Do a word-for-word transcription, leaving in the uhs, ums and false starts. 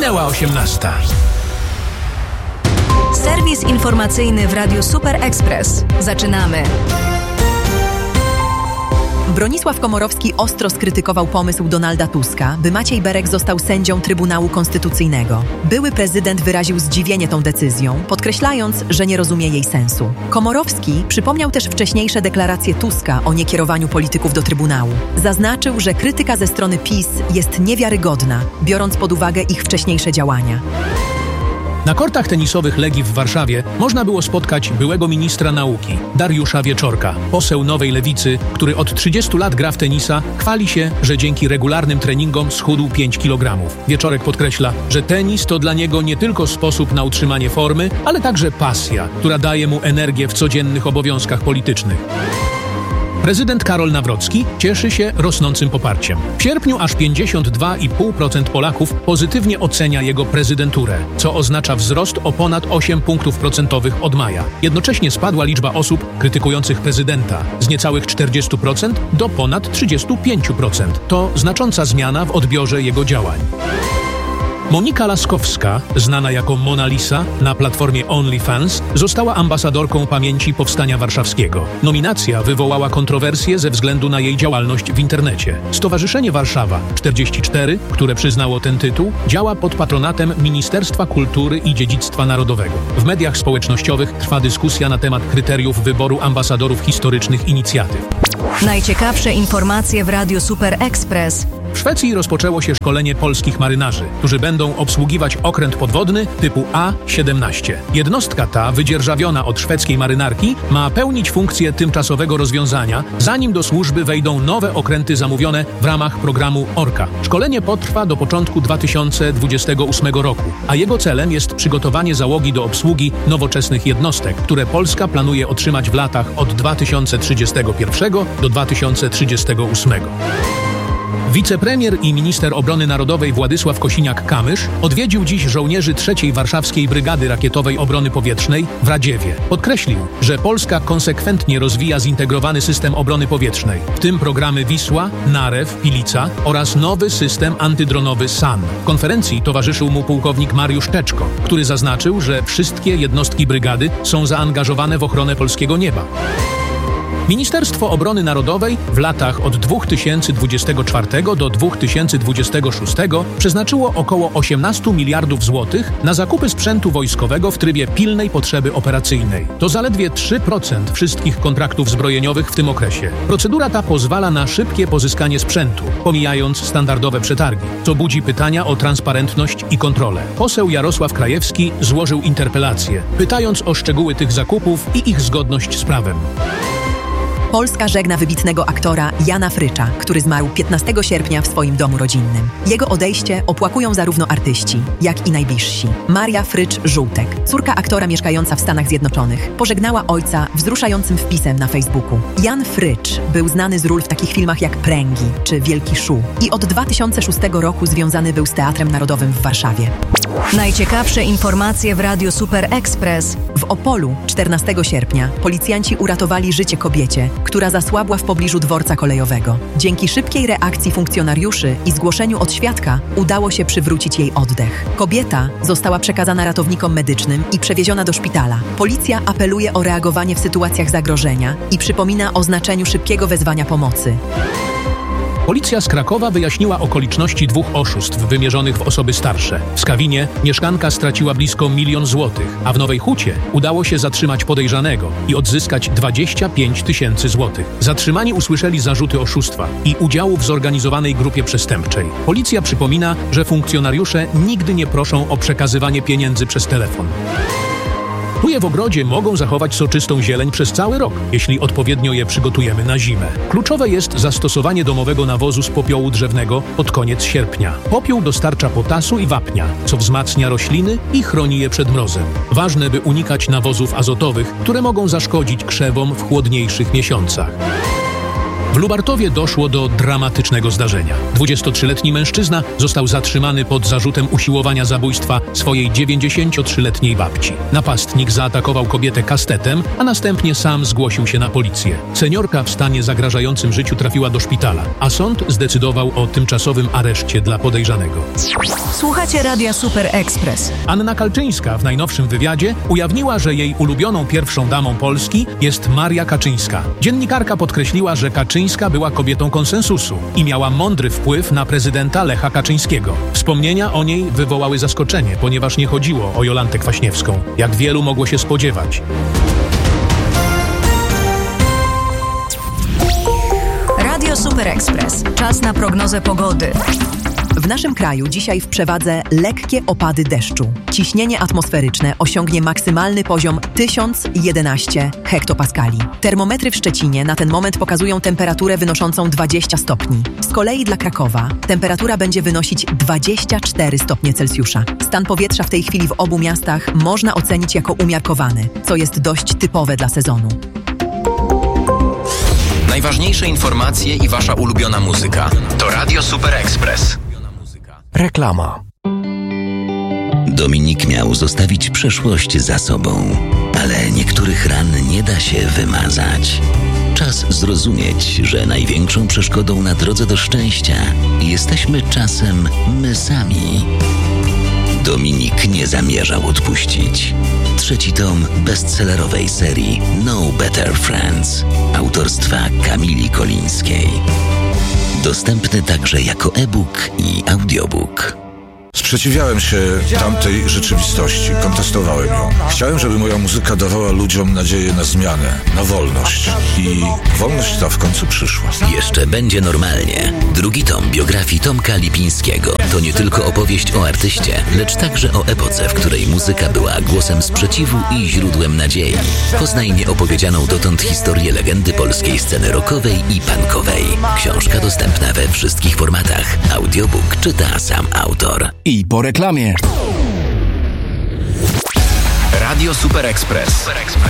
Minęła osiemnasta. Serwis informacyjny w Radiu Super Express. Zaczynamy. Bronisław Komorowski ostro skrytykował pomysł Donalda Tuska, by Maciej Berek został sędzią Trybunału Konstytucyjnego. Były prezydent wyraził zdziwienie tą decyzją, podkreślając, że nie rozumie jej sensu. Komorowski przypomniał też wcześniejsze deklaracje Tuska o niekierowaniu polityków do Trybunału. Zaznaczył, że krytyka ze strony PiS jest niewiarygodna, biorąc pod uwagę ich wcześniejsze działania. Na kortach tenisowych Legii w Warszawie można było spotkać byłego ministra nauki, Dariusza Wieczorka. Poseł Nowej Lewicy, który od trzydziestu lat gra w tenisa, chwali się, że dzięki regularnym treningom schudł pięć kilogramów. Wieczorek podkreśla, że tenis to dla niego nie tylko sposób na utrzymanie formy, ale także pasja, która daje mu energię w codziennych obowiązkach politycznych. Prezydent Karol Nawrocki cieszy się rosnącym poparciem. W sierpniu aż pięćdziesiąt dwa i pół procent Polaków pozytywnie ocenia jego prezydenturę, co oznacza wzrost o ponad osiem punktów procentowych od maja. Jednocześnie spadła liczba osób krytykujących prezydenta z niecałych czterdziestu procent do ponad trzydziestu pięciu procent. To znacząca zmiana w odbiorze jego działań. Monika Laskowska, znana jako Mona Lisa na platformie OnlyFans, została ambasadorką pamięci Powstania Warszawskiego. Nominacja wywołała kontrowersje ze względu na jej działalność w internecie. Stowarzyszenie Warszawa czterdzieści cztery, które przyznało ten tytuł, działa pod patronatem Ministerstwa Kultury i Dziedzictwa Narodowego. W mediach społecznościowych trwa dyskusja na temat kryteriów wyboru ambasadorów historycznych inicjatyw. Najciekawsze informacje w Radiu Super Express. W Szwecji rozpoczęło się szkolenie polskich marynarzy, którzy będą obsługiwać okręt podwodny typu A siedemnaście. Jednostka ta, wydzierżawiona od szwedzkiej marynarki, ma pełnić funkcję tymczasowego rozwiązania, zanim do służby wejdą nowe okręty zamówione w ramach programu Orka. Szkolenie potrwa do początku dwa tysiące dwudziestego ósmego roku, a jego celem jest przygotowanie załogi do obsługi nowoczesnych jednostek, które Polska planuje otrzymać w latach od dwa tysiące trzydziestego pierwszego do dwa tysiące trzydziestego ósmego. Wicepremier i minister obrony narodowej Władysław Kosiniak-Kamysz odwiedził dziś żołnierzy trzeciej Warszawskiej Brygady Rakietowej Obrony Powietrznej w Radziewie. Podkreślił, że Polska konsekwentnie rozwija zintegrowany system obrony powietrznej, w tym programy Wisła, Narew, Pilica oraz nowy system antydronowy S A N. W konferencji towarzyszył mu pułkownik Mariusz Czeczko, który zaznaczył, że wszystkie jednostki brygady są zaangażowane w ochronę polskiego nieba. Ministerstwo Obrony Narodowej w latach od dwa tysiące dwudziestego czwartego do dwa tysiące dwudziestego szóstego przeznaczyło około osiemnaście miliardów złotych na zakupy sprzętu wojskowego w trybie pilnej potrzeby operacyjnej. To zaledwie trzy procent wszystkich kontraktów zbrojeniowych w tym okresie. Procedura ta pozwala na szybkie pozyskanie sprzętu, pomijając standardowe przetargi, co budzi pytania o transparentność i kontrolę. Poseł Jarosław Krajewski złożył interpelację, pytając o szczegóły tych zakupów i ich zgodność z prawem. Polska żegna wybitnego aktora Jana Frycza, który zmarł piętnastego sierpnia w swoim domu rodzinnym. Jego odejście opłakują zarówno artyści, jak i najbliżsi. Maria Frycz-Żółtek, córka aktora mieszkająca w Stanach Zjednoczonych, pożegnała ojca wzruszającym wpisem na Facebooku. Jan Frycz był znany z ról w takich filmach jak Pręgi czy Wielki Szu i od dwa tysiące szóstego roku związany był z Teatrem Narodowym w Warszawie. Najciekawsze informacje w Radiu Super Express. W Opolu czternastego sierpnia policjanci uratowali życie kobiecie, która zasłabła w pobliżu dworca kolejowego. Dzięki szybkiej reakcji funkcjonariuszy i zgłoszeniu od świadka udało się przywrócić jej oddech. Kobieta została przekazana ratownikom medycznym i przewieziona do szpitala. Policja apeluje o reagowanie w sytuacjach zagrożenia i przypomina o znaczeniu szybkiego wezwania pomocy. Policja z Krakowa wyjaśniła okoliczności dwóch oszustw wymierzonych w osoby starsze. W Skawinie mieszkanka straciła blisko milion złotych, a w Nowej Hucie udało się zatrzymać podejrzanego i odzyskać dwadzieścia pięć tysięcy złotych. Zatrzymani usłyszeli zarzuty oszustwa i udziału w zorganizowanej grupie przestępczej. Policja przypomina, że funkcjonariusze nigdy nie proszą o przekazywanie pieniędzy przez telefon. Tuje w ogrodzie mogą zachować soczystą zieleń przez cały rok, jeśli odpowiednio je przygotujemy na zimę. Kluczowe jest zastosowanie domowego nawozu z popiołu drzewnego pod koniec sierpnia. Popiół dostarcza potasu i wapnia, co wzmacnia rośliny i chroni je przed mrozem. Ważne, by unikać nawozów azotowych, które mogą zaszkodzić krzewom w chłodniejszych miesiącach. W Lubartowie doszło do dramatycznego zdarzenia. dwudziestotrzyletni mężczyzna został zatrzymany pod zarzutem usiłowania zabójstwa swojej dziewięćdziesięciotrzyletniej babci. Napastnik zaatakował kobietę kastetem, a następnie sam zgłosił się na policję. Seniorka w stanie zagrażającym życiu trafiła do szpitala, a sąd zdecydował o tymczasowym areszcie dla podejrzanego. Słuchacie Radia Super Express. Anna Kalczyńska w najnowszym wywiadzie ujawniła, że jej ulubioną pierwszą damą Polski jest Maria Kaczyńska. Dziennikarka podkreśliła, że Kaczyńska była kobietą konsensusu i miała mądry wpływ na prezydenta Lecha Kaczyńskiego. Wspomnienia o niej wywołały zaskoczenie, ponieważ nie chodziło o Jolantę Kwaśniewską, jak wielu mogło się spodziewać. Radio Super Express. Czas na prognozę pogody. W naszym kraju dzisiaj w przewadze lekkie opady deszczu. Ciśnienie atmosferyczne osiągnie maksymalny poziom tysiąc jedenaście hektopaskali. Termometry w Szczecinie na ten moment pokazują temperaturę wynoszącą dwadzieścia stopni. Z kolei dla Krakowa temperatura będzie wynosić dwadzieścia cztery stopnie Celsjusza. Stan powietrza w tej chwili w obu miastach można ocenić jako umiarkowany, co jest dość typowe dla sezonu. Najważniejsze informacje i wasza ulubiona muzyka to Radio Super Express. Reklama. Dominik miał zostawić przeszłość za sobą, ale niektórych ran nie da się wymazać. Czas zrozumieć, że największą przeszkodą na drodze do szczęścia jesteśmy czasem my sami. Dominik nie zamierzał odpuścić. Trzeci tom bestsellerowej serii No Better Friends autorstwa Kamili Kolińskiej. Dostępny także jako e-book i audiobook. Sprzeciwiałem się tamtej rzeczywistości, kontestowałem ją. Chciałem, żeby moja muzyka dawała ludziom nadzieję na zmianę, na wolność. I wolność ta w końcu przyszła. Jeszcze będzie normalnie. Drugi tom biografii Tomka Lipińskiego to nie tylko opowieść o artyście, lecz także o epoce, w której muzyka była głosem sprzeciwu i źródłem nadziei. Poznaj nieopowiedzianą dotąd historię legendy polskiej sceny rockowej i punkowej. Książka dostępna we wszystkich formatach. Audiobook czyta sam autor. I po reklamie. Radio Super Express.